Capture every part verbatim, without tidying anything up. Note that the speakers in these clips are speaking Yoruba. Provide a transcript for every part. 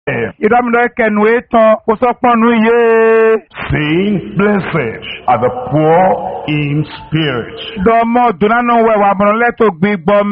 Ìdámidọ́ kẹnu ètò kò sọ pọ́nù yé. Saying, blessed are the poor in spirit. Dọ́mọ dùnánù wẹ̀wà àbọ̀nlẹ́tò gbígbọ́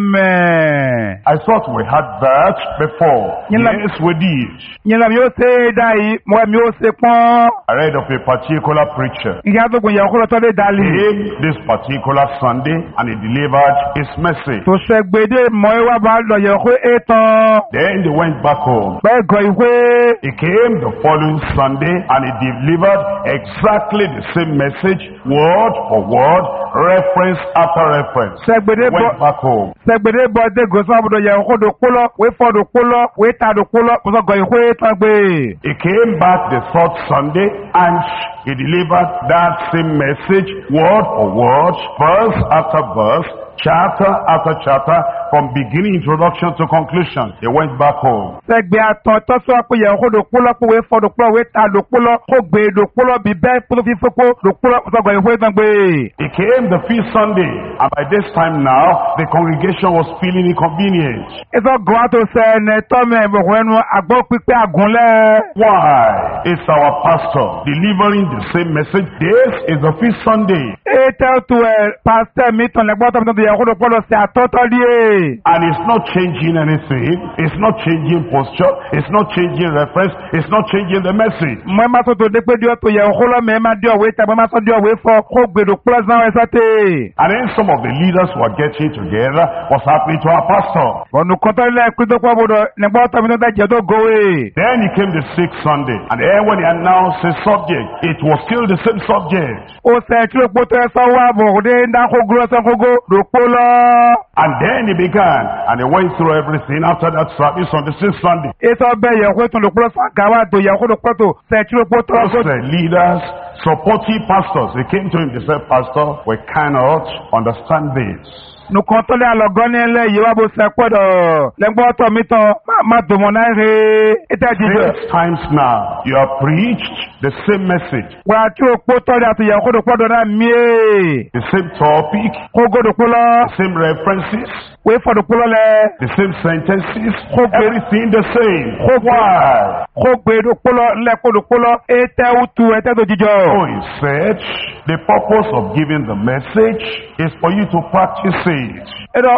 mẹ́. I thought we had that before. Yínlá- Yes, we did. Yẹn làbí yóò ṣe é dá yìí, mọ̀ ẹ̀mí yóò ṣe pọ́n. I read of a particular preacher. Ìyá tó gùn yẹ̀wò kó lọ tọ́lé dalí. Came this particular Sunday and he delivered his message. Tó ṣẹ̀gbẹ́dẹ́ mọ̀ ẹ́ wá bá lọ yẹ̀wò kó ètò. Then they went back home. Bẹ́ẹ̀ gọ ìwé. He came the following Sunday and he delivered exactly the same message, word for word, reference after reference. Ṣẹ̀gbẹ́dẹ́ bọ̀. Went back home. Sẹgbede bọ de gosọ abudu yẹ kó do kpọlọ wé fọ do kpọlọ wé ta do kpọlọ kósọ gọ ìwé tán gbé. He came back the third Sunday and he delivered that same message, word for word, verse after verse, chapter after chapter, from beginning introduction to conclusion. He went back home. Sẹgbẹ atọ tọsọ pé yẹ kó do kpọlọ pé wé fọ do kpọlọ wé ta do kpọlọ kó gbé do kpọlọ bí bẹ́ẹ̀ kótó fi fẹ́ kó do kpọlọ kósọ gọ ìwé tán gbé. He came the fifth Sunday and by this time now the congregation was feeling inconvenient. Ìsọ gọ àtò sẹ ẹnẹ tọ́mẹ ìbùkún ẹnu àgbọ̀ pípẹ́ àgúnlẹ̀. Why is our pastor delivering the same message? This is the fifth Sunday. Ètò tó ẹ pásítẹ̀ mi tàn lẹ́gbọ́n tó mi tó yẹ kó do kpọlọ sí àtọ́tọ́ díẹ̀. And it's not changing anything. It's not changing posture. It's not changing reference. It's not changing the message. Mọ ẹ má tó tó dé pé díọ̀ tó yẹ kó lọ mẹ́ ẹ má díọ̀ wé tẹ̀ mọ́ ẹ má sọ díọ̀ wé fọ kó gbé do kpọlọ sí àwọn ẹ̀sọ́ tẹ̀. And then some of the leaders were getting together. What's happening to our pastor? Bọ̀nù kọ́tọ́ ilé ẹ̀kú tó pọ̀ bọ̀dọ̀ nígbà tó mi tó dájẹ́ tó gòwé. Then he came the sixth Sunday. And then when he announced his subject, it was still the same subject. Ó sẹ̀ tí ó pọ̀ tó ẹ sọ wá bọ̀ dé dáko gúrọ́ sẹ́kógó dòpó lọ. And then he began. And he went through everything after that service on the sixth Sunday. Ètò ọbẹ̀ yẹ̀ kó tún dòpó lọ sọ àgàwà tó yẹ̀ kó dòpó tó sẹ̀ tí ó pọ̀ tó Those ọkọ̀. uh, leaders, supporting pastors, they came to him, they said, Pastor, we cannot understand this. Nùkàn tó lé àlọ́gọ́ ní ẹlẹ́ yìí wá bó sẹ́ pọ̀dọ̀ lẹ́gbọ́n tó mi tán má dùnmọ̀ náà rè é. Ètò ìdíje. Six times now, you have preached the same message, Wà á tí ó pọ̀ tó dé àti yẹ̀ kó dòpó dọ̀ náà mìíràn. the same topic, Kó gó dòpó lọ. the same references, Wé fọ dòpó lọ lẹ. the same sentences, Okay. everything the same. Okay. Why? Kó gbé dòpó lọ lẹ́kó dòpó lọ. Ètò ìtú ètò ìdíjọ. Oh, he said, the purpose of giving the message is for you to practice it. Edo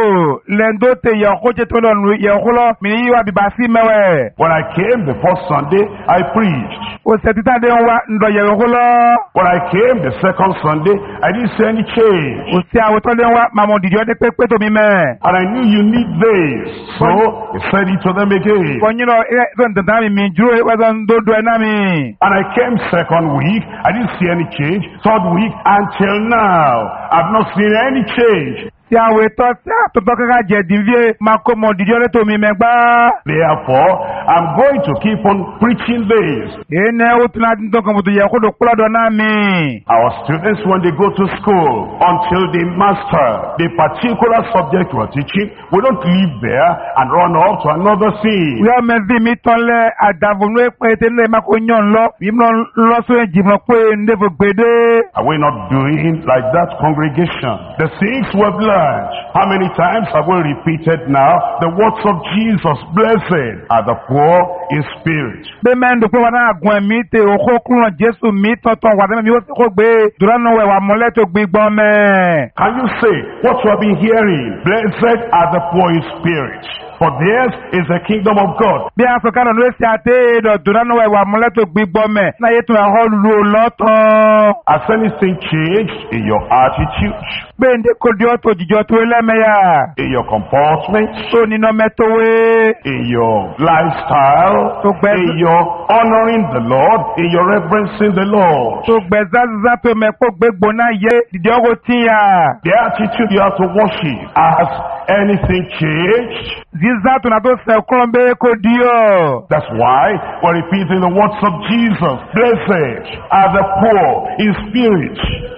o lendo te yakoje to lo nu yakolo mi yiwa bibasi mewe. When I came the first Sunday, I preached. O se tita de wa ndo yakolo. When I came the second Sunday, I didn't see any change. O se awo to de wa mamo dijo de pe pe to mi me. And I knew you need this. So he said it to them again. Ko nyino e so ndanda mi mi juro e wa ndo do na mi. And I came second week, I didn't see any change. Third week, until now, I've not seen any change. Ti awe to se atoto kaka je divie makomo dijo le to mi megba. Therefore, I'm going to keep on preaching this. Ene o tuna ndo ko mutu yakolo kula do na mi. Our students, when they go to school, until they master the particular subject we're teaching, we don't leave there and run off to another thing. Yo me vi mi ton le adavunu e pe te le makonyon lo. Mi mo lo so e jimo pe ndefo gbede. Are we not doing like that congregation? The things we've learned. How many times have we repeated now the words of Jesus? Blessed are the poor in spirit. Be men do kwa na agun mi te o ko kun Jesu mi tonton wa mi o ko gbe duranu we wa mole to gbigbo me. Can you say what you have been hearing? Blessed are the poor in spirit, for theirs is the kingdom of God. Bí a so kan no se ate do duranu we wa mole to gbigbo me. Na ye tun a ho lu lotan. Has anything changed in your attitude, Be nde ko di o to jijo to elemeya. in your comportment, So ni no metowe. in your lifestyle, So bad. in your honoring the Lord, in your reverencing the Lord? So gbezaza to me ko gbegbo na ye dide ogo tiya. The attitude you have to worship. Has anything changed? Ziza to na to se krombe ko dio. That's why we're repeating the words of Jesus. Blessed are the poor in spirit,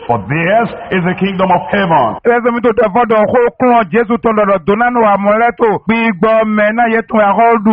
for theirs is the kingdom of heaven. Ẹ̀sẹ̀ mi tó tẹ̀ fọ́dọ̀ kó kún ọ Jésù tó lọ́dọ̀ dónánù àmọ́lẹ́tò gbígbọ́ mẹ́ná yẹ tún ẹ̀họ́dù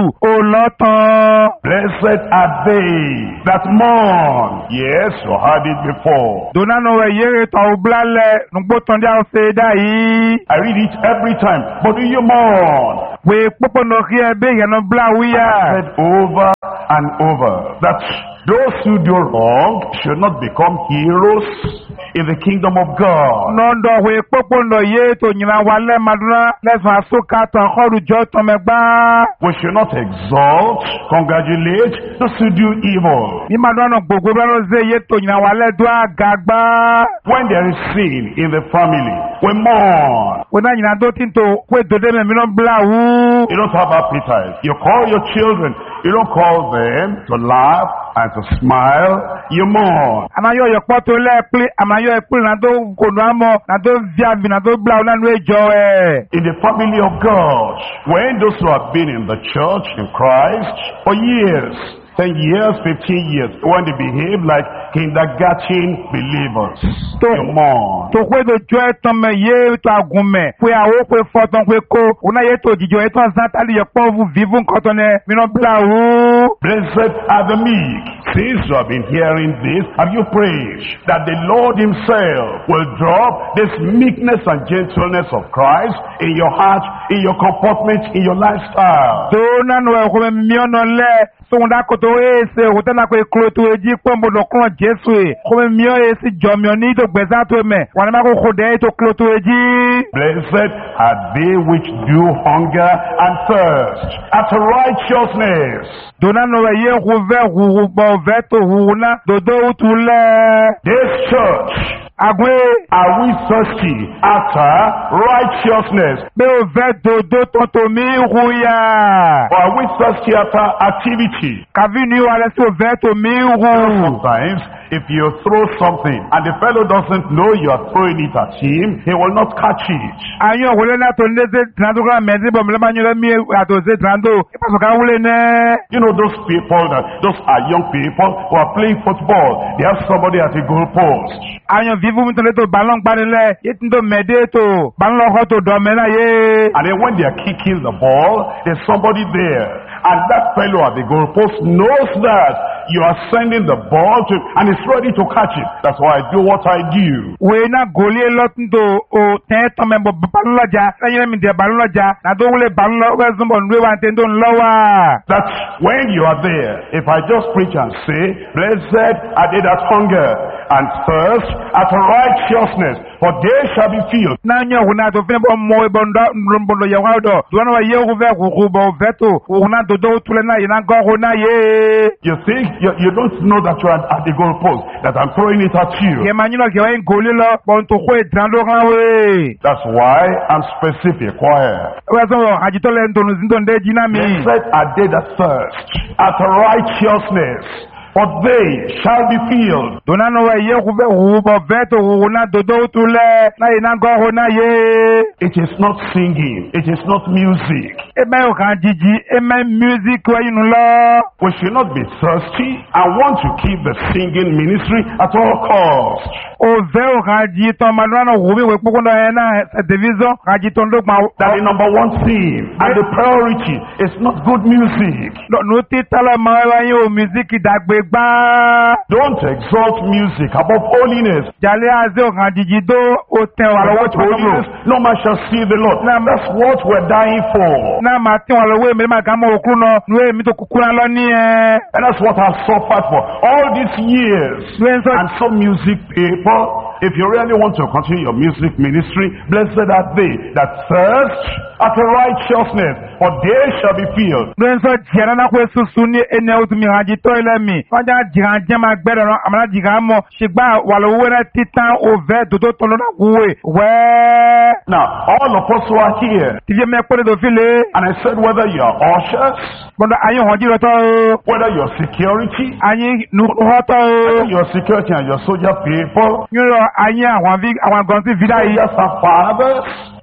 òlọ́tàn. Blessed are they that mourn. Yes, you heard it before. Dónánù ẹ̀ yẹ́rẹ́ tọ̀ ọ̀bùlálẹ̀ nùgbó tán dí àwọn ṣe dá yìí. I read it every time. But do you mourn? Wèé pópó nà kí ẹ bẹ́ yẹn bla wíyà. I said over and over that those who do wrong should not become heroes in the kingdom of God. Nọ́ndọ̀ wèé pópó nà yé tó nyìnà wà lẹ́ẹ̀madúrà lẹ́sùn àsókà tán kọ́rùjọ́ tọ́mẹgbá. We should not exalt, congratulate those who do evil. Ní madúrà nà gbogbo bẹ́ẹ̀ ló ṣe yé tó nyìnà wà lẹ́dùn àgàgbá. When there is sin in the family, we mourn. Wọ́n náà nyìnà tó tí ń tó pé dòdè mẹ́mí náà bla wú. You don't have appetite. You call your children. You don't call them to laugh and to smile. You mourn. Àmàyọ̀ yọ̀pọ̀ tó lẹ́ẹ̀pẹ́ àmàyọ̀ ẹ̀pẹ́ náà tó kònú àmọ́ náà tó viàbì náà tó bla wú náà ló ẹjọ́ ẹ̀. In the family of God, when those who have been in the church in Christ for years, ten years, fifteen years, when they behave like kindergarten believers, To- you mourn. tó pé tó jọ ẹ̀tàn mẹ́ yé tó agùn mẹ́ pé àwọn pé fọ́tàn pé kó òun náà yé tó jíjọ ẹ̀tàn sátálì yọ̀pọ̀ wù vívún kọ́tàn ẹ̀ mìíràn bla wú. Blessed are the meek. Since you have been hearing this, have you prayed that the Lord himself will drop this meekness and gentleness of Christ in your heart, in your comportment, in your lifestyle? tó nánú ẹ̀kọ́ mi mìíràn lẹ́ sóhun dákòtò èsè òtẹ́ náà pé kúrò tó èjì pọ́nbọ̀dọ̀ kúrò Jésù ẹ̀ kọ́ mi mìíràn èsì jọmìọ́ ní ìdògbẹ́sà tó mẹ́ wà ní máa kó dẹ́ ètò kúrò tó èjì. Blessed are they which do hunger and thirst after righteousness. Donano ye huve huhu bo veto huuna dodo utule. This church, Agwe are we thirsty after righteousness? be o veto do tonto mi huya. Or are we thirsty after activity? Kavini wale si o veto mi hu. Sometimes, if you throw something and the fellow doesn't know you are throwing it at him, he will not catch it. Anyo wole na to ndeze trando kwa mezi bo mlema nyole mi ato ze trando. Ipaso ka wule ne. You know those people, that those are young people who are playing football. They have somebody at the goal post. Anyo vivu mtole to balong panele. Yetindo mede to. Balong hoto do mena ye. And then when they are kicking the ball, there's somebody there. And that fellow at the goal post knows that you are sending the ball to, and is ready to catch it. That's why I do what I do. We na goli lotundo o teto membo balulaja. Sanyo mi de balulaja. Na do wule balula wezumbo nwe wa ntendo nlowa. That's when you are there. If I just preach and say, blessed are they that hunger and thirst after righteousness, for they shall be filled. Na nyo huna to fine bo mo bondo nrombondo ya wado. Duwana wa ye huve hukubo veto. Huna dodo tule na ina go huna ye. You think you, you don't know that you are at the goal post, that I'm throwing it at you. Ke manyino ke wa ngoli lo bonto kwe drando kanwe. That's why I'm specific. Why? Wezo ajitole ndo nzindo nde jina mi. Blessed are they that thirst after righteousness, for they shall be filled. Donano wa ye huve hubo veto huna dodo tule na ina go huna ye. It is not singing. It is not music. Eme o kan jiji eme music wa yinu lo. We should not be thirsty and want to keep the singing ministry at all costs. O ve o kan ji to manano hubi we pokondo ena division kan ji tondo ma. That the number one thing and the priority is not good music. No no ti tala ma wa yin o music dagbe gba. Don't exalt music above holiness. Jale aze o kan jiji do o ten wa lowo Without holiness, no man shall see the Lord. Now that's what we're dying for. na ma tin wa lowo mi ma ka mo okru no nu e mi to kukura lo ni e. And that's what I've suffered for all these years. When so And some music people, if you really want to continue your music ministry, blessed are they that thirst after righteousness, for they shall be filled. When so jera na ko susu ni ene o tu mi haji to ile mi. Wọ́n já jiran jẹ́ máa gbẹ́rẹ̀ rán àmàlà jìgá mọ̀ ṣùgbọ́n wà lówó rẹ̀ títàn òvẹ́ dòdó tó lọ́nà kúwé wẹ́ẹ́. Now, all of us who are here, Tìjẹ́ mi pẹ́rẹ́ tó fi lé. and I said whether you are ushers, Bọ́dọ̀ ayé hàn jí lọ́tọ́ o. whether you're security, Ayé nuhọ́tọ́ o. your security and your soldier people, Yóò ayé àwọn vi àwọn gan sí fìdá yìí. soldiers are fathers.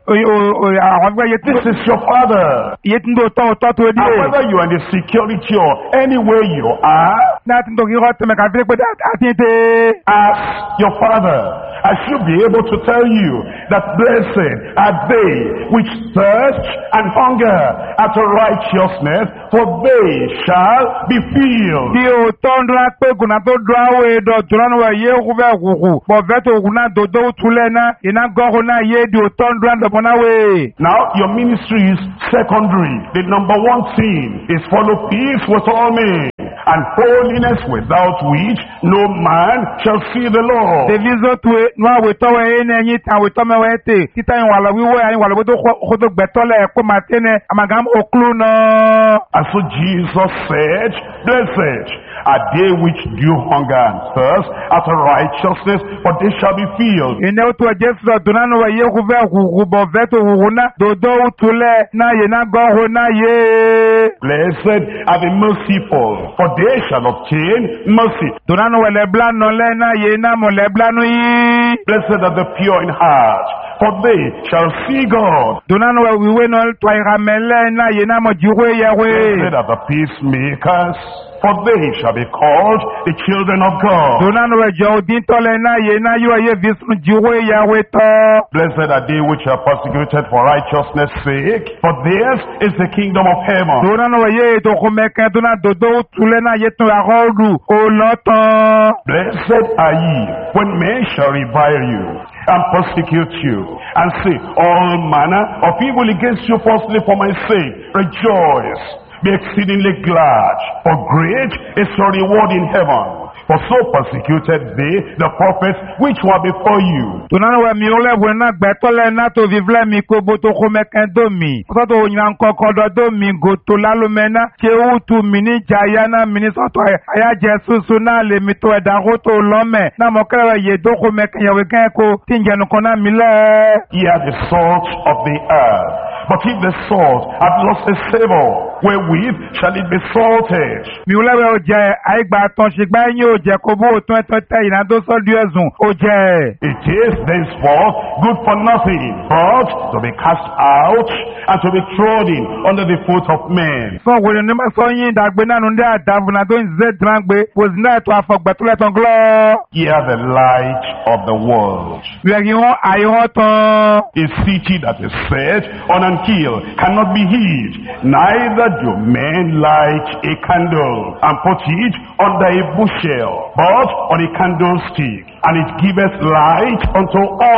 Àwọn gbẹ́ yé tí This is your father. yé tí ń tó tọ́ tọ́ tó And dé. whether you are in the security or anywhere you are, Náà tí ń tó kí wọ́n tẹ̀mẹ̀ ká fi pé àti tè. as your father. I should be able to tell you that blessed are they which thirst and hunger after righteousness, for they shall be filled. Tí o tọ́ ń dúró pé gùnà tó dúró àwọn èdò tùrọ́nù wẹ̀ yé kúfẹ́ kùkù. Bọ̀ fẹ́ tó gùnà dòdó tulẹ̀ náà, iná gọ́kùn náà yé di o tọ́ ń dúró dọ̀bọ̀ náà wẹ̀. Now your ministry is secondary. The number one thing is follow peace with all men, and holiness without which no man shall see the Lord. Tèvizo tuwe, nwa wetọ́ wẹ̀ yé ní ẹyin tàn wetọ́ mẹ́wẹ́ tè. Títà yín wàlọ́ wíwọ́ yà yín wàlọ́ wẹ́tọ́ kótó gbẹ̀tọ́ lẹ̀ kó máa tẹ́ ní amagam okulu náà. And so Jesus said, blessed are they which do hunger and thirst after righteousness, for they shall be filled. Ìnáwó tó ẹ̀jẹ̀ sọ̀rọ̀ tó náà wẹ̀ yé kúfẹ́ kùkù bọ̀ fẹ́ tó kùkù náà. Dòdó tulẹ̀ náà yé náà gọ́hùn náà yé. Blessed are the merciful, for they shall obtain mercy. Tó náà wẹ̀ lẹ́blánú lẹ́ náà yé náà mọ̀ lẹ́blánú yìí. Blessed are the pure in heart, for they shall see God. Tó náà wẹ̀ wíwé náà tó ìhàmẹ́lẹ́ náà yé náà mọ̀ jíwé yẹwé. Blessed are the peacemakers, for they shall be called the children of God. Tó náà wẹ̀ jọ òdìntọ́lẹ̀ náà yé náà yóò yé bísún jíwé yẹwé tọ́. Blessed are they which are persecuted for righteousness' sake, for theirs is the kingdom of heaven. Tó náà wẹ̀ yé ètò kọ́mẹ́kẹ́ tó náà dòdó tulẹ̀ náà yé tó àkọ́ọ̀dù òlọ́tàn. Blessed are ye when men shall revile you and persecute you, and say all manner of evil against you falsely for my sake. Rejoice, be exceedingly glad, for great is your reward in heaven. For so persecuted they the prophets which were before you. Tó náà wẹ̀ mi ó lẹ́wọ̀ náà gbẹ́tọ́lẹ̀ náà tó vivlẹ̀ mi kó bó tó kọ́mẹ́kẹ́ dó mi. Sọ́tò òyìnbó kọ́kọ́dọ̀ dó mi gòtò lálùmẹ́ náà. Ṣé ó tu mi ní jàyà náà mi ní sọ́tọ̀ àyájẹ́ sunsun náà lè mi tó ẹ̀dá kó tó lọ́mẹ̀. Náà mo kẹ́rẹ́ yé dó kọ́mẹ́kẹ́ yẹ̀wé kẹ́kọ̀ọ́ tí ń jẹnu kan náà mi lẹ́. Ye are the salt of the earth. But if the salt hath lost its savor, wherewith shall it be salted? Mi ò lẹ́wẹ̀ ó jẹ àìgbà tán ṣùgbọ́n ẹ̀yìn ò jẹ kó bó òtún ẹ̀tọ́ tẹ ìnádó sọ́dú ẹ̀sùn ó jẹ. It is thenceforth good for nothing, but to be cast out and to be trodden under the foot of men. Sọ wo ni ma sọ yín ìdàgbé náà ní àdàbùnà tó ń zé dìrángbé, kò sí náà ètò àfọ̀gbẹ̀túlẹ̀ tán glọ́. Ye are the light of the world. Ìrẹ̀gì wọn àyíwọ́n tán. A city that is set on an hill cannot be hid, neither do men light a candle and put it under a bushel, but on a candlestick, and it giveth light unto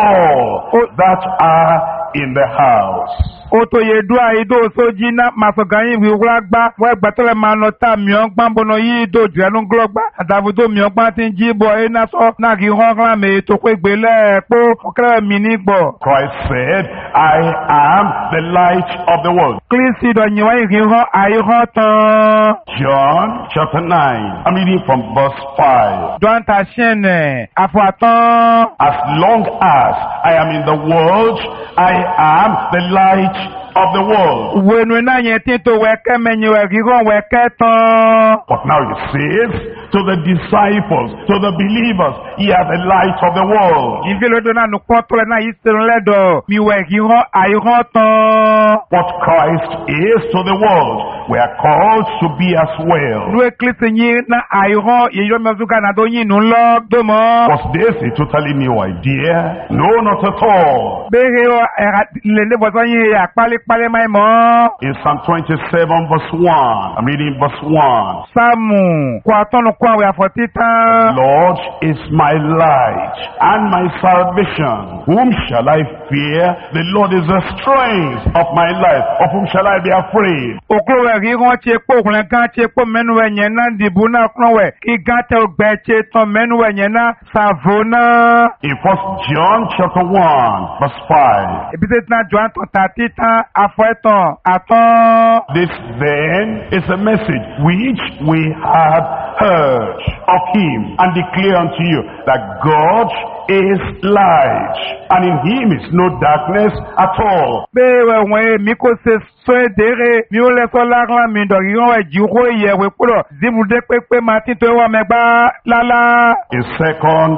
all that are in the house. Oto yedu aido soji na masoganyi wiwura gba wa gbatole ma no ta mion gba bono yi do direnu glogba adavudo mion gba tin jibo e na so na ki hon kan me to pe gbele po okere mi ni gbo. Christ said, I am the light of the world. Kristi do yin wa yi hon ayi hon tan. John chapter nine. I'm reading from verse five. John ta shene afu atan. As long as I am in the world, I am the light of the world. Wenu na yen tin to weke menyi we gigon weke tan. But now he says to the disciples, to the believers, ye are the light of the world. Invelo do na nu potole na yisirun ledo mi we gigon ayi hon tan. What Christ is to the world, we are called to be as well. Nwe Kristi yin na ayi hon ye yo mezuka na do yin nu lo do mo. Was this a totally new idea? No, not at all. Bege o le le bo so yin ya pali pali mai mo. In Psalm twenty-seven verse one, I'm reading verse one. Samu kwa tonu kwa we afotita. Lord is my light and my salvation. Whom shall I fear? The Lord is the strength of my life. Of whom shall I be afraid? Oklo we ri gon che po kun kan che po menu we yen na dibu na kron we. Ki ga te ogbe che ton menu we yen na savona. In First John chapter one verse five. Ebi te na John to tatita afoeton aton. This then is a message which we have heard of him and declare unto you that God is light, and in him is no darkness at all. Bewe we mi ko se so dere mi o le so la mi do ri won ji ko ye we kuro zibude pepe ma tin to wa megba lala. In Second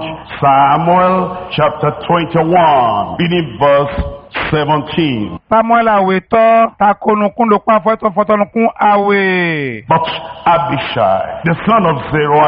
Samuel chapter twenty-one, reading verse seventeen. Samuel awe to takonukun lo pa foto fotonukun awe. But Abishai, the son of Zeruiah,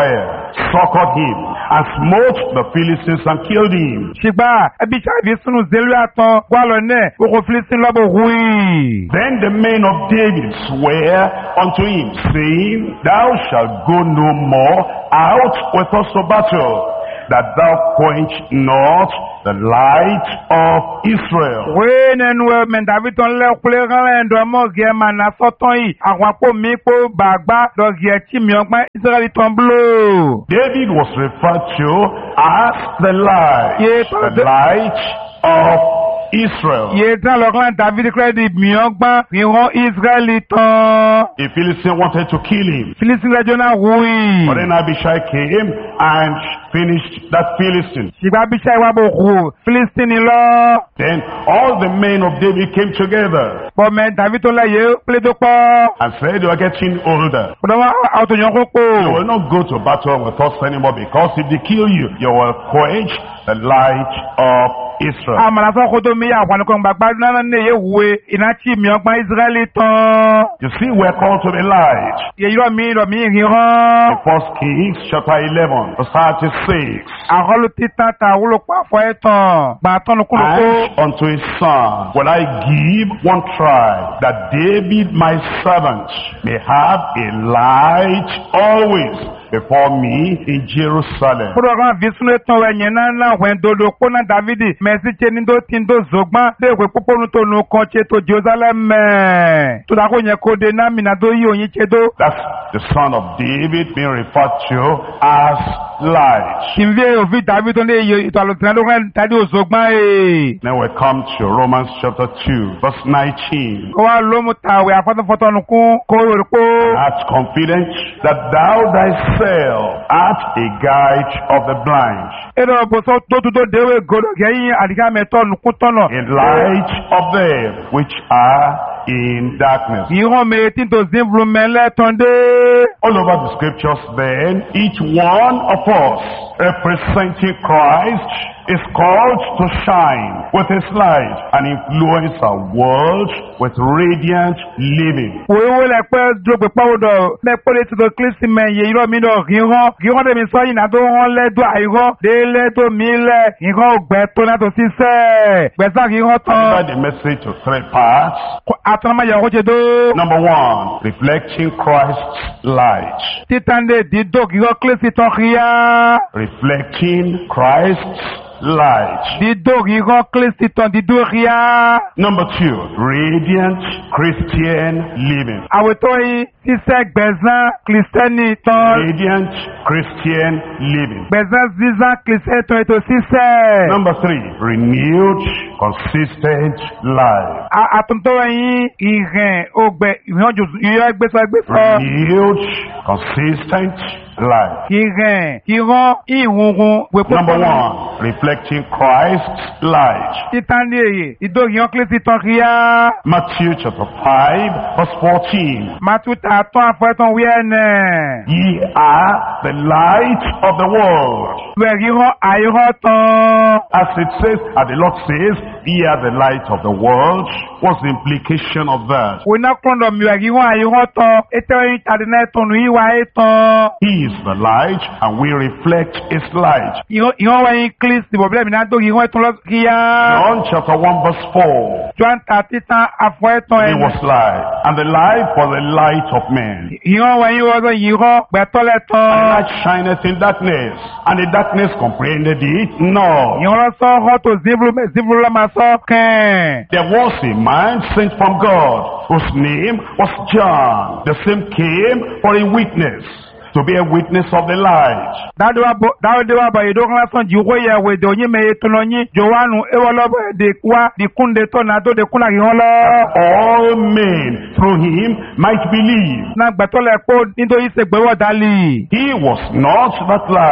succored him and smote the Philistines and killed him. Ṣùgbọ́n ẹbí ṣàbí sínú Zelu àtàn wà lọ́nà oko Filistin lọ́bọ̀ wí. Then the men of David swear unto him, saying, Thou shalt go no more out with us to battle, that thou quench not the light of Israel. Wé nẹnu ẹ̀mẹ̀ David tó ń lẹ́kùlé rán ẹ̀dọ̀ ọmọ gẹ̀ máa nà sọ́tàn yìí. Àwọn àpò mi kó bàgbá lọ́gì ẹ̀tí mi ọgbọ́n Israẹli tó ń bló. David was referred to as the light, Yeah, the light of Israel. Yé tán lọ́kàn David kírẹ́dì mi ọgbọ́n ìran Israẹli tán. A Philistine wanted to kill him. Filistin lẹ́jọ́ náà wúyì. But then Abishai came and finished that Philistine. Ṣùgbọ́n Abishai wà bò kú Filistin lọ. Then all the men of David came together Bọ̀mẹ̀ David tó lẹ́yẹ pélé tó pọ̀. and said, You are getting older. Bọ̀dọ̀ wọn àwọn èèyàn kó pò. You will not go to battle with us anymore, because if they kill you, you will quench the light of Israel. Àmàlà sọ kó tó mi yà wà ní kọ́ńgbà gbádùn náà ní èyí wúwe iná tí mi ọgbọ́n Israẹli tán. You see, we're called to the light. Yèyí rọ̀ mí rọ̀ mí rìn hàn. In First Kings chapter eleven, verse thirty-six. Àkọlù títàn ta wúlò pàfọ́ ẹ̀ tán. Gbàtọ́ nu kúlù kó. And unto his son will I give one tribe, that David my servant may have a light always before me in Jerusalem. Kúrò kan fi sínú ètò ẹ̀yìn náà náà wẹ̀ dodo kó náà Dávidi mẹ̀sí ṣe ní tó ti ń tó zògbọ́n dé ìwé púpọ̀ tó nu kan ṣe tó Jerusalem mẹ́. Tó dákó yẹn kó de náà mìíràn tó yí òyìn ṣe tó. That's the son of David being referred to as light. Kì í fi òfin Dávidi tó ní iye ètò àlùtìrán tó kàn tàbí òṣògbọ́n ẹ̀. Then we come to Romans chapter two, verse nineteen. Kó wá ló mú tàwé àfọ́tọ́fọ́tọ́ nu kún kó rò kó. That's confident that thou thyself art a guide of the blind, Èrò ọ̀bùsọ̀ tó tún tó déwé gòdò gẹ́yìn àdìgámẹ́tọ́ nu kún tọ̀nà. a light of them which are in darkness. Ìhàn mi tí tó zimflu mẹ́lẹ́ tán dé. All over the scriptures then, each one of us representing Christ is called to shine with his light and influence our world with radiant living. Wòwò lẹ pẹ́ dúró pàwọ́dọ̀ lẹ́pẹ́ lè tètè kílísì mẹ́yẹ irọ́ mi lọ ríran ríran tẹ̀mí sọ yìí náà tó hàn lẹ́dọ̀ àìrọ́ délé tó mi lẹ̀ ríran ògbẹ́ tó náà tó sísẹ́ gbẹ̀sán ríran I tán. divide the message to three parts. Àtàlámáyà ọkọ̀ ṣe dó. Number one, reflecting Christ's light. Títàndé dídó ríran kílísì tán ríyá. Reflecting Christ's light. Dídó ríran kílísì tán dídó ríyá. Number two, radiant Christian living. Àwòtọ́ yìí sísẹ́ gbẹ̀sán kìlísítẹ́nì tán. Radiant Christian living. Gbẹ̀sán sísán kìlísítẹ́nì tán ètò sísẹ́. Number three, renewed, consistent life. Àtúntò yìí ìrìn ògbẹ ìrìnàjò ìyọ́ ẹgbẹ́sọ ẹgbẹ́sọ. Renewed, consistent life. Ìrìn ìran ìhunrun wèpọ̀. Number one, reflecting Christ's light. Títàn ní èyí ìdóòyìn kílísì tán kíá. Matthew chapter five, verse fourteen. Màtú tààtọ́ àfẹ́tàn wí ẹ̀nẹ̀. Ye are the light of the world. Wẹ̀ ríran àìrọ́ tán. As it says, as the Lord says, ye are the light of the world. What's the implication of that? Wòná kúndọ̀ mi wẹ̀ ríran àìrọ́ tán. Ètò ẹ̀yìn tàdí náà tọ̀nù ìwà ẹ̀tàn. He is the light and we reflect his light. Ìran wẹ̀yìn kílísì bọ̀bílẹ̀ mi náà tó ríran ẹ̀tàn lọ kíá. John chapter one verse four. John tàtí tán àfọ̀ ẹ̀tàn He ẹ̀nẹ̀. was light, and the light was the light of men. Ìran wẹ̀yìn wọ́n ìran gbẹ̀tọ́lẹ̀ And the tán. light shineth in darkness, and the darkness comprehended it not. Ìran lọ sọ ọ́ tó zibulu zibulu lọ́mọ sọ kẹ́ẹ̀. There was a man sent from God, whose name was John. The same came for a witness, to be a witness of the light. Dáwọ́dé wa bọ̀ èdè ọkùnrin lásán jù wó yẹ wò èdè òyìn mẹ́yẹ tó lọ yín. Jòwánu ewọ́ lọ́bọ̀ èdè wá dìkúnde tó náà tó dẹkún láàrin wọn lọ. All men through him might believe. Náà gbẹ̀tọ́lẹ̀ pé nítorí ṣe gbẹ́wọ̀ dálì. He was not that light,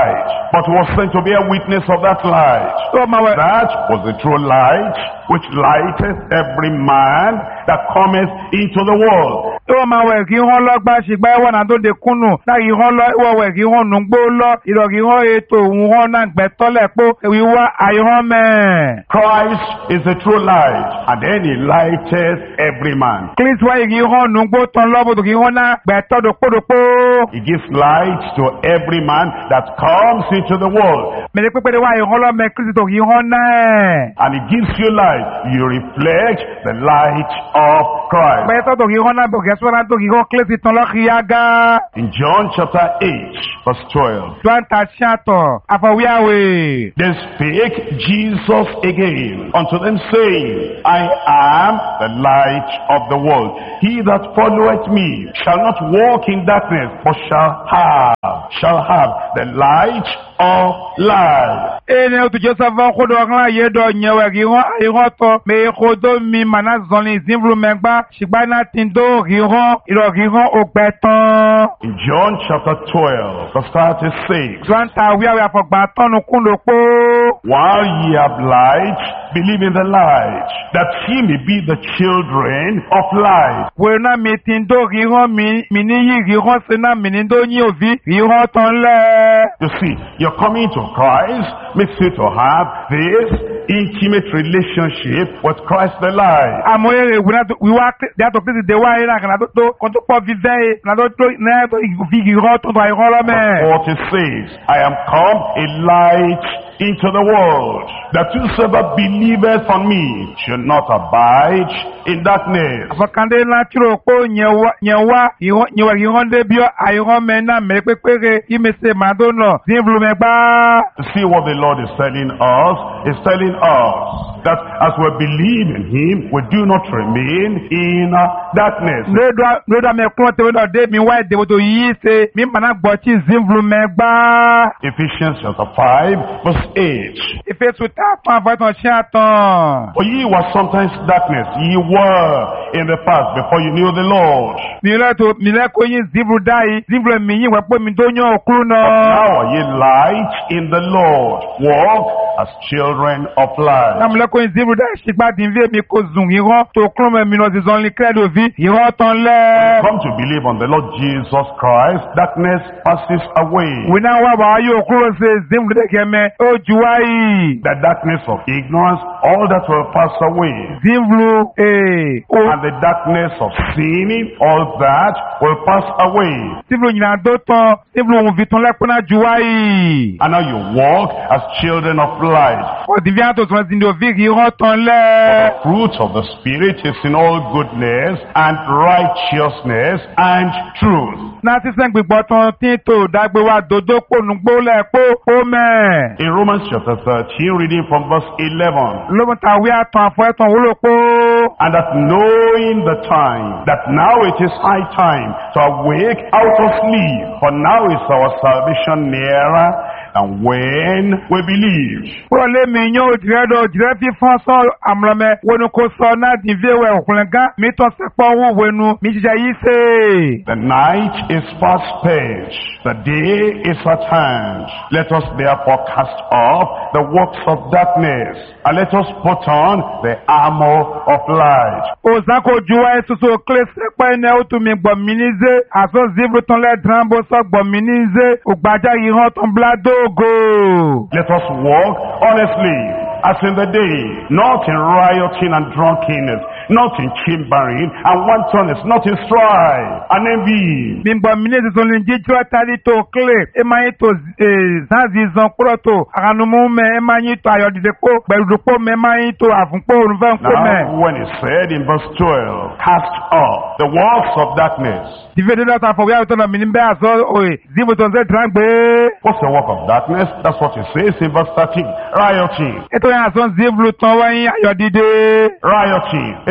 but was sent to bear witness of that light. Tó máa wẹ̀. That was the true light, which lighteth every man that cometh into the world. Tó máa wẹ̀ kí wọ́n lọ gbá ṣìgbà ẹ̀wọ̀n náà tó de kúnnù láì wọ́n lọ ìwọ̀ wẹ̀ kí wọ́n nù gbó lọ ìrọ̀ kí wọ́n ètò òun wọ́n náà gbẹ̀tọ́lẹ̀ pó ìwíwá àìhàn mẹ́. Christ is the true light, and then he lighteth every man. Kristi wáyé kí wọ́n nù gbó tán lọ́bùtò kí wọ́n náà gbẹ̀tọ́ dòpódòpó. He gives light to every man that comes into the world. Mẹ̀lẹ́ pépé wáyé wọ́n lọ́ mẹ́ Kristi tó kí wọ́n náà. And he gives you light. You reflect the light of Christ. Gbẹ̀tọ́ tó kí wọ́n náà bò kẹ́sọ́nà tó kí wọ́n Kristi tán lọ́kì yá gá. In John chapter eight, verse twelve. Joan ta ṣàtọ̀ àfọwíyàwó. Then spake Jesus again unto them, saying, I am the light of the world. He that followeth me shall not walk in darkness, but shall have, shall have the light of life. Ene otu Joseph kodo kan ye do nyewe ki won ai won to me kodo mi mana zonli zinvlu megba shibana tindo ki won iro ki won ogbetan. In John chapter twelve, verse thirty-six. Joan ta wi awe afogba tonu kun lo po. While ye have light, believe in the light, that ye may be the children of light. We na mi tindo ki won mi mi ni yi ki won se na mi ni do yin ovi ki won ton le. You see, your coming to Christ makes you to have this intimate relationship with Christ the light. Amoye we na we wa that to Christ the wa ina kana to kon to po vive na to na to vi ki won ton to ai won lo me. What it says, I am come a light into the world, that whosoever believeth on me should not abide in darkness. Afakande na chiro po nyewa nyewa nyewa yonde bio ayon me na me pepere imese madono zinvlu megba. See what the Lord is telling us. He's telling us that as we believe in him, we do not remain in uh, darkness. Nedo nedo me klote we do de mi wa de to yi se mi mana gbochi zinvlu megba. Ephesians chapter five, verse eight. Efesu ta pa vaton shatan. For ye were sometimes darkness, ye were in the past before you knew the Lord. Mi le to mi le ko yin zinvlu dai zinvlu mi yin we pe mi do yan okru na. Now are ye light in the Lord. Walk as children of light. Nam le ko yin zinvlu dai shigba din vie mi ko zun iran to kru me mi no ti zon li credo vi iran ton le. Come to believe on the Lord Jesus Christ, darkness passes away. We now wa ba yo okru se zinvlu de keme o juwai. The darkness of ignorance, all that will pass away. Zinvlu eh o And the darkness of sinning, all that will pass away. zinvlu nyina do ton zinvlu un viton le pona juwai. And now you walk as children of light. O divient to son zindo vi iran ton le. The fruit of the Spirit is in all goodness and righteousness and truth. Na ti sen gbigbo ton tin to dagbe wa dodo ponugbo le po o me. In Romans chapter thirteen, reading from verse eleven. Lo mo ta wi atan afo etan wo lo po. And that knowing the time, that now it is high time to awake out of sleep, for now is our salvation nearer than when we believe. Pro le mi yan o dire do dire fi fon so amlome wonu ko so na di vewe okunle gan mi to se po wo wenu mi jija yi se. The night is fast spent, the day is at hand. Let us therefore cast off the works of darkness, and let us put on the armor of light. O za ko juwa esusu kle se pe ne o tu mi gbo minize aso zibru ton le drambo so gbo minize o gbaja yi han ton bladogo. Let us walk honestly as in the day, not in rioting and drunkenness, not in chambering and wantonness, not in strife and envy. Mi gbo minize son le jiju atari to kle e ma yi to zazi zan proto aranumu me e ma yi to ayodide ko gberupo me ma yi to afunpo orunfe ko me. Now, when it said in verse twelve, cast off the works of darkness. Divide that for we are to na minimbe aso oe zibu ton se drangbe. What's the work of darkness? That's what it says in verse thirteen. Rioting. Eto ya son ziblu ton wa yin ayodide. Rioting. It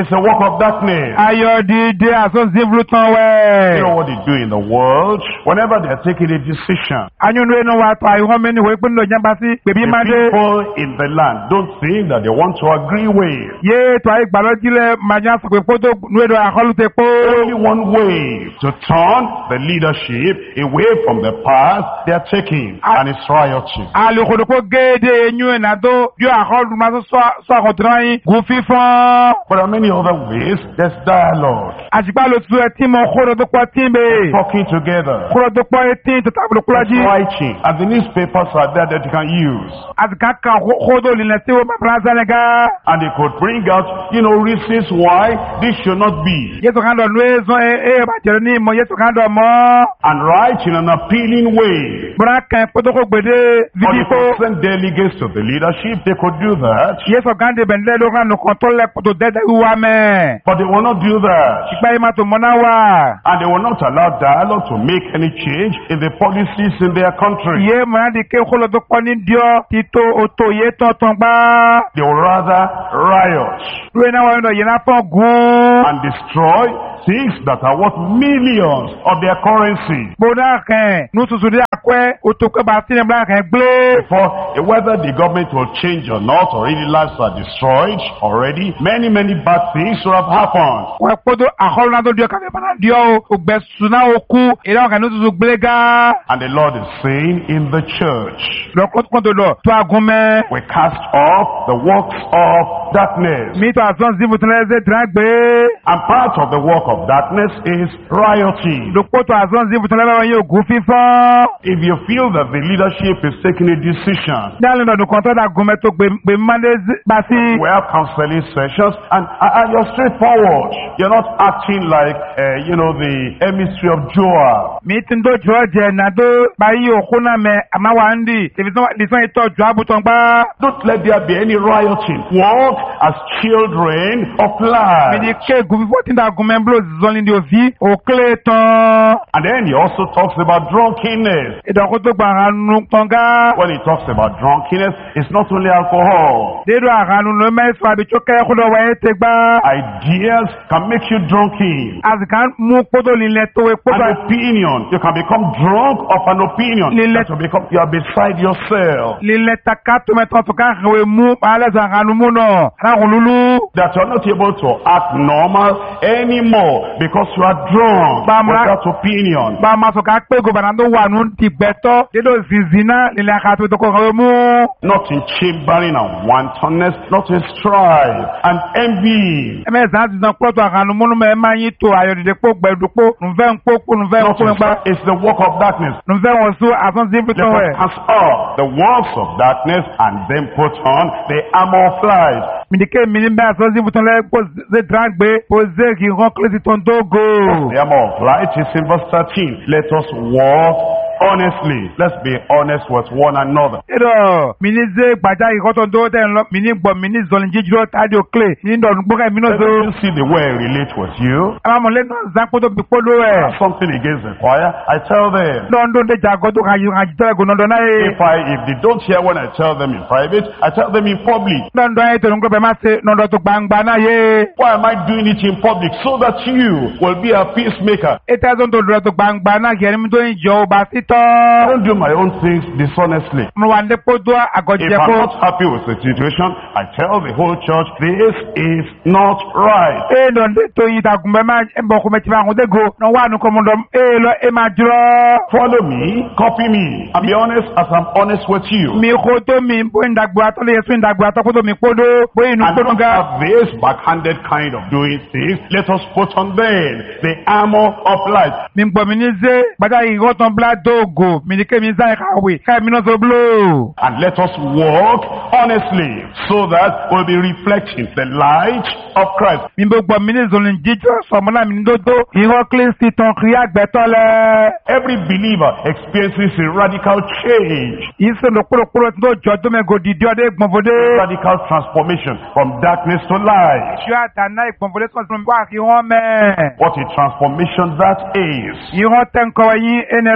It's a work of darkness. Ayọ̀ dìde àsọ̀sìnfúlù tán You wẹ̀. know what they do in the world? Whenever they're taking a decision, Anyọ̀nù ẹnu wa tọ́ àyùhọ́ mi ní ìwé pínlẹ̀ ìjàmbá sí pèbí the máa dé. people in the land don't think that they want to agree with. Yé tó àyè gbàlọ́jílẹ̀ màjá sọ pé kótó nú èdè àkọlù tẹ pé. Only one way to turn the leadership away from the path they are taking, and it's rioting. Àlùkòdòkó géèdè eyín ẹ̀ nàdó bí àkọlù máa sọ àkọ̀tún ayín gùn fífọ́n. But there are many other ways. There's dialogue, Àṣìpá ló tu ẹ tí mo kóró tó pọ̀ tí ń bè. talking together, Kóró tó pọ̀ etí tó tábìlì kúrọ́jì. writing, and the newspapers are there that you can use. Àtìká kan kódó lílẹ̀ tí wọ́n bá bá sẹ́nẹ̀gá. And they could bring out, you know, reasons why this should not be. Yéṣu kan dọ̀ nú èso ẹ̀ ẹ̀ bàjẹ́ ní ìmọ̀ Yéṣu kan dọ̀ mọ́. And write in an appealing way. Bọ́lá kan kótókó gbèdé Or they fídíkó. could send delegates to the leadership. They could do that. Yéṣu kan dè bẹ̀ndẹ́ ló kan nùkàn tó lẹ̀ kótó dẹ́dẹ́ wíwá mẹ́. But they will not do that. Ìgbà yìí máa tó mọ́ná wà. And they will not allow dialogue to make any change in the policies in their country. Yé mọ̀nà di ké kóló tó pọ̀ ní díọ̀ títò òtò yé tọ̀tàn gbá. They will rather riot Lóyè náà wọ́n yọ̀ yẹn náà pọ̀ gún. and destroy things that are worth millions of their currency. Bọ́dá kan nùtùtù dé àkwẹ́ òtò kẹ́ bá sínú bọ́dá kan gbé. For whether the government will change or not, or really lives are destroyed already, many, many bad things will have happened. Wọ́n kpọ́dọ̀ àkọlù náà tó diọ kàfẹ́ bàtà diọ o. Ògbẹ́ sùnà òkú. Ìdáwọ̀ kan nùtùtù gbé gá. And the Lord is saying in the church, Lọ́kọ́tò lọ tó agun mẹ́. we cast off the works of darkness. Mi tó àsán sí ibùtún lẹ́sẹ̀ tí wọ́n gbé. And part of the work of darkness is rioting. Lọ́kọ́ tó àsán sí ibùtún lẹ́sẹ̀ wọn yóò gún fífọ́n. If you feel that the leadership is taking a decision, Ní àlọ́ ìdọ̀dún kan tó dà gun mẹ́ tó gbé mọ́ndé bá sí. we have counseling sessions, and, and you're straightforward. You're not acting like, uh, you know, the emissary of Joab. Mi ti ń tó jọ jẹ nàdó báyìí òkú náà mẹ́ àmà wà ń dì. Tèfisán ìtọ́jú àbùtàn gbá. Don't let there be any rioting. Walk as children of Mi light. di ké gun fífọ́ tí ń dà gun mẹ́ blo zọ́lí di òfin òkèlè tán. And then he also talks about drunkenness. Ìdọ̀kú tó gba àrùn tán gá. When he talks about drunkenness, it's not only alcohol. Dédò àrùn ló mẹ́sàn àbí tó kẹ́ kúndọ̀ wáyé tẹ gbá. Ideas can make you drunken. Àsìkà mú kótó lílẹ̀ tó wé An kótó. opinion, you can become drunk of an opinion. Lile- That you become, you are beside yourself. Lílẹ̀ taka tó mẹ́tọ́ tó ká kàwé mú alẹ́sàn àrùn mú náà. Arákùn lúlú. That you are not able to act normal anymore because you are drunk Bamra- with that opinion. Bá a máa sọ ká pé gòbànà tó wà nù ti gbẹ̀tọ́. Dédò zìzìnà lílẹ̀ àkàtúntò tó kọ̀ kàwé mú. Not in chambering and wantonness, not in strife and envy. Ẹ mẹ́sàn án ti sàn pọ́tò àrùn múnú mẹ́ ẹ máa yín tó ayọ̀dìdẹ pọ̀ gbẹ̀dùpọ̀. Nùfẹ́ ń pọ̀ kó nùfẹ́ ń Not kó in ń gbá. strife. It's the work of darkness. Nùfẹ́ wọn sún àtúnṣe Let fìtàn rẹ̀. us cast off the works of darkness and then put on the armor of light. Mìdíkẹ́ mi ní bẹ́ẹ̀ àtúnṣe fìtàn rẹ̀ kó ṣe dìrán gbé. Kó ṣe kí n kọ́ kílísì tó ń tó gò. The armor of light is in verse thirteen. Let us walk honestly. Let's be honest with one another. Edo, mini ze gbaja ikoto do ten lo mini gbo mini zolin jijiro tadio clay ni ndo gboka mi no Let so me see the way I relate with you. ama mo le no zanpo to bipo lo I e have something against the choir. I tell them. ndo ndo de jago to kan kan jitele go ndo na e If I if they don't hear when I tell them in private, I tell them in public. ndo ndo e to ngo be ma se ndo ndo to gbangba na ye Why am I doing it in public? So that you will be a peacemaker. e ta zo ndo ndo to gbangba na ke mi to njo ba I sito don't do my own things dishonestly. mo wa nde po do agoje If I'm ko not happy with the situation, I tell the whole church this is not right. e ndo nde to yi ta gumbe ma e bo ko me ti ba ngo de go no wa nu ko mo ndo e lo e ma juro Follow me, copy me, and be honest as I'm honest with you. mi ko to mi bo ndagbo atole yesu ndagbo atoko mi podo bo inu And podo don't ga have this backhanded kind of doing things. Let us put on then the armor of light. mi gbo mi ni ze bada igo ton bla dogo mi ni ke mi za ka we ka mi no so blow And let us walk honestly so that we'll be reflecting the light of Christ. mi bo gbo mi ni zo ni jijo so mo na mi dodo iho clean si ton kri agbetole Every believer experiences a radical change, iso lo kuro kuro to jo to me go di di ode gbon fode radical transformation from darkness to light. ju ata na gbon fode so mi wa ki won me What a transformation that is. iho ten ko yin ene lo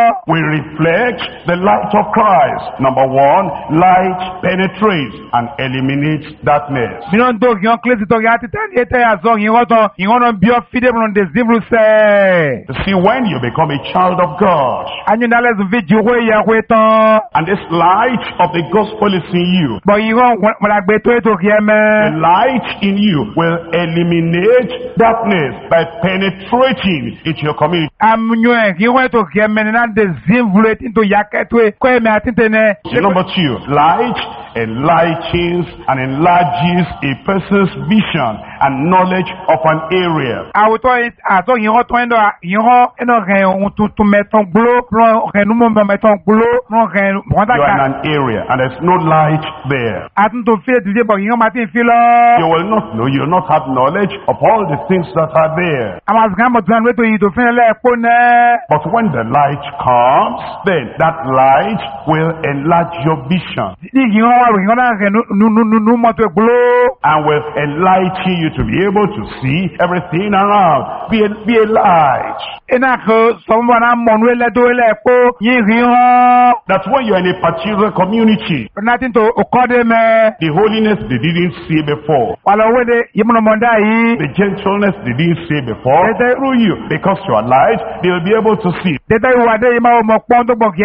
We reflect the light of Christ. Number one, light penetrates and eliminates darkness. Minon do yon klesi to yati tan ete azong yon to yon bio fide mon de zivlu se. You see, when you become a child of God, Anyu nale zvi jiwe ya weton. and this light of the gospel is in you, Bo yon wala gbeto eto the kieme. light in you will eliminate darkness by penetrating into your community. Amnyo yon eto kieme nan de zivlu etinto yaketwe kwe me atintene. Number two, light enlightens and enlarges a person's vision and knowledge of an area. Auto ato yon to endo yon eno ren on tu tu meton glo ren numo meton glo no ren You are in ka an area and there's no light there. atunto fe dije bo yon matin filo You will not know, you will not have knowledge of all the things that are there. amas gamo twan weto yito fele ko ne. But when the light comes, then that light will enlarge your vision Di yon wa yon ren nu nu nu nu moto glo and will enlighten you to be able to see everything around. Be a, be a light. ena ko someone am monwe le do le ko yin yon That when you're in a particular community, nothing to okode me the holiness they didn't see before, wala wede yimono monda yi the gentleness they didn't see before, They- they- through you, because you are light, they will be able to see. deta wade yima o mo pon to bo